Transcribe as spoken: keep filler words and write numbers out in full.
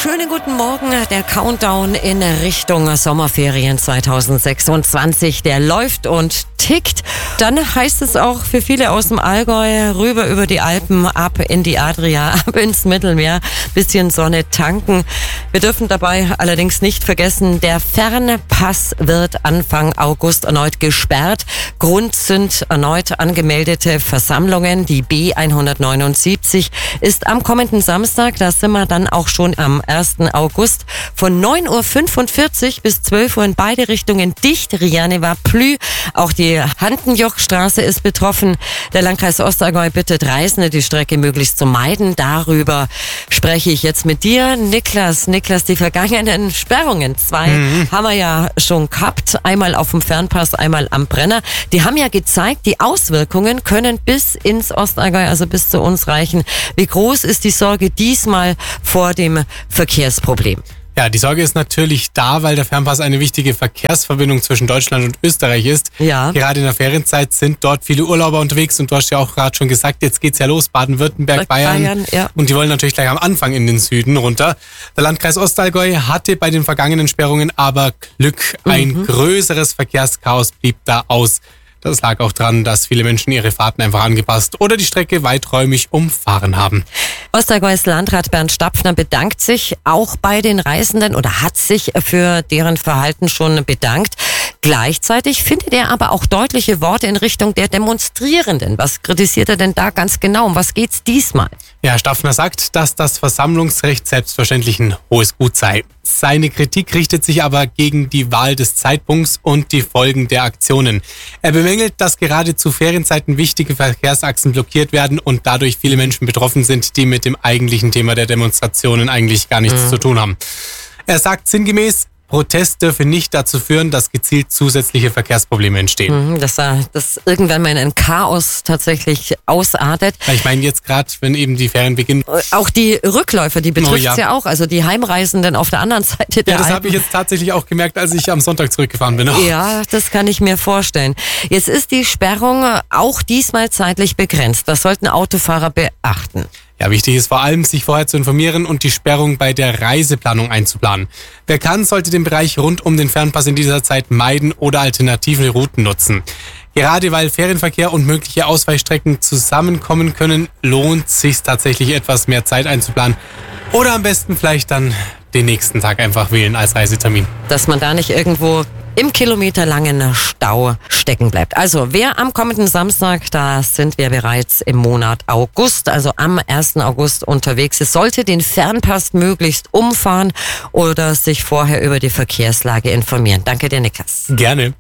schönen guten Morgen. Der Countdown in Richtung Sommerferien zwanzig sechsundzwanzig, der läuft und tickt. Dann heißt es auch für viele aus dem Allgäu rüber über die Alpen, ab in die Adria, ab ins Mittelmeer, bisschen Sonne tanken. Wir dürfen dabei allerdings nicht vergessen, der Fernpass wird Anfang August erneut gesperrt. Grund sind erneut angemeldete Versammlungen. Die B hundertneunundsiebzig ist am kommenden Samstag, da sind wir dann auch schon am ersten August, von neun Uhr fünfundvierzig bis zwölf Uhr in beide Richtungen dicht. Rien ne va plus. Auch die Handenjochstraße ist betroffen. Der Landkreis Ostallgäu bittet Reisende, die Strecke möglichst zu meiden. Darüber spreche ich jetzt mit dir, Niklas. Niklas, die vergangenen Sperrungen, zwei mhm. haben wir ja schon gehabt. Einmal auf dem Fernpass, einmal am Brenner. Die haben ja gezeigt, die Auswirkungen können bis ins Ostallgäu, also bis zu uns reichen. Wie groß ist die Sorge diesmal vor dem Verkehrsproblem? Ja, die Sorge ist natürlich da, weil der Fernpass eine wichtige Verkehrsverbindung zwischen Deutschland und Österreich ist. Ja. Gerade in der Ferienzeit sind dort viele Urlauber unterwegs und du hast ja auch gerade schon gesagt, jetzt geht's ja los, Baden-Württemberg, Bayern. Bayern ja. Und die wollen natürlich gleich am Anfang in den Süden runter. Der Landkreis Ostallgäu hatte bei den vergangenen Sperrungen aber Glück. Ein mhm. größeres Verkehrschaos blieb da aus. Das lag auch dran, dass viele Menschen ihre Fahrten einfach angepasst oder die Strecke weiträumig umfahren haben. Ostallgäus Landrat Bernd Stapfner bedankt sich auch bei den Reisenden oder hat sich für deren Verhalten schon bedankt. Gleichzeitig findet er aber auch deutliche Worte in Richtung der Demonstrierenden. Was kritisiert er denn da ganz genau? Um was geht's diesmal? Ja, Stapfner sagt, dass das Versammlungsrecht selbstverständlich ein hohes Gut sei. Seine Kritik richtet sich aber gegen die Wahl des Zeitpunkts und die Folgen der Aktionen. Er bemängelt, dass gerade zu Ferienzeiten wichtige Verkehrsachsen blockiert werden und dadurch viele Menschen betroffen sind, die mit dem eigentlichen Thema der Demonstrationen eigentlich gar nichts mhm. zu tun haben. Er sagt sinngemäß, Protest dürfe nicht dazu führen, dass gezielt zusätzliche Verkehrsprobleme entstehen. Dass das irgendwann mal in ein Chaos tatsächlich ausartet. Ich meine jetzt gerade, wenn eben die Ferien beginnen. Auch die Rückläufer, die betrifft es oh, ja. ja auch. Also die Heimreisenden auf der anderen Seite der Ja, das Alpen. habe ich jetzt tatsächlich auch gemerkt, als ich am Sonntag zurückgefahren bin. Oh. Ja, das kann ich mir vorstellen. Jetzt ist die Sperrung auch diesmal zeitlich begrenzt. Das sollten Autofahrer beachten. Ja, wichtig ist vor allem, sich vorher zu informieren und die Sperrung bei der Reiseplanung einzuplanen. Wer kann, sollte den Bereich rund um den Fernpass in dieser Zeit meiden oder alternative Routen nutzen. Gerade weil Ferienverkehr und mögliche Ausweichstrecken zusammenkommen können, lohnt es sich tatsächlich etwas mehr Zeit einzuplanen. Oder am besten vielleicht dann den nächsten Tag einfach wählen als Reisetermin. Dass man da nicht irgendwo im kilometerlangen Stau stecken bleibt. Also wer am kommenden Samstag, da sind wir bereits im Monat August, also am ersten August unterwegs ist, sollte den Fernpass möglichst umfahren oder sich vorher über die Verkehrslage informieren. Danke dir, Niklas. Gerne.